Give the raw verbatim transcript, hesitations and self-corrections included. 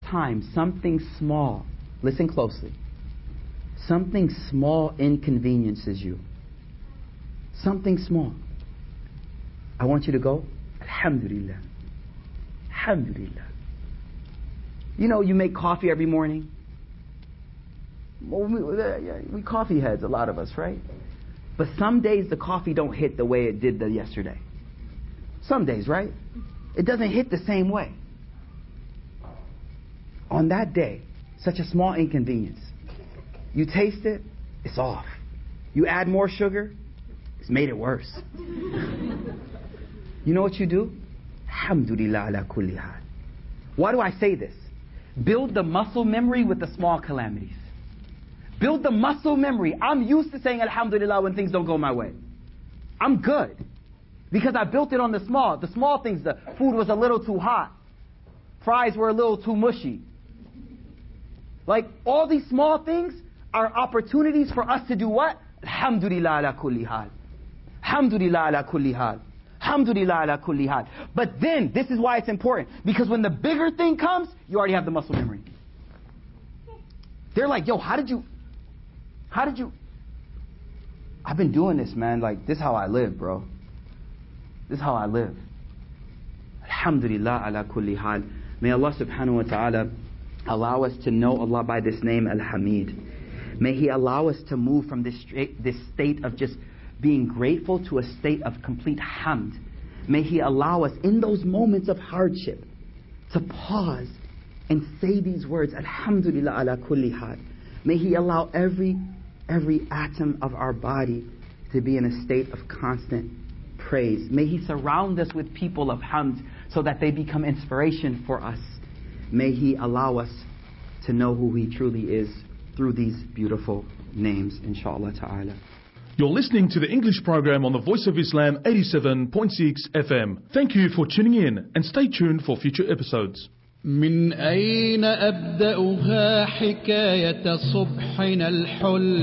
time something small, listen closely, something small inconveniences you, something small, I want you to go, Alhamdulillah, Alhamdulillah. You know, you make coffee every morning. Well, we, we coffee heads, a lot of us, right? But some days the coffee don't hit the way it did the yesterday. Some days, right? It doesn't hit the same way. On that day, such a small inconvenience, you taste it, it's off. You add more sugar, it's made it worse. You know what you do? Alhamdulillah ala kulli hal. Why do I say this? Build the muscle memory with the small calamities. Build the muscle memory. I'm used to saying Alhamdulillah when things don't go my way. I'm good. Because I built it on the small. The small things, the food was a little too hot. Fries were a little too mushy. Like, all these small things are opportunities for us to do what? Alhamdulillah ala kulli hal. Alhamdulillah ala kulli hal. Alhamdulillah ala kulli hal. But then, this is why it's important. Because when the bigger thing comes, you already have the muscle memory. They're like, yo, how did you... How did you... I've been doing this, man. Like, this is how I live, bro. This is how I live. Alhamdulillah ala kulli hal. May Allah subhanahu wa ta'ala allow us to know Allah by this name, Al-Hamid. May He allow us to move from this, straight, this state of just being grateful to a state of complete hamd. May He allow us in those moments of hardship to pause and say these words, Alhamdulillah ala kulli hal. May He allow every, every atom of our body to be in a state of constant praise. May He surround us with people of hamd so that they become inspiration for us. May He allow us to know who He truly is through these beautiful names, inshaAllah ta'ala. You're listening to the English program on the Voice of Islam eighty-seven point six F M. Thank you for tuning in and stay tuned for future episodes. من أين أبدأها حكاية صبحنا الحل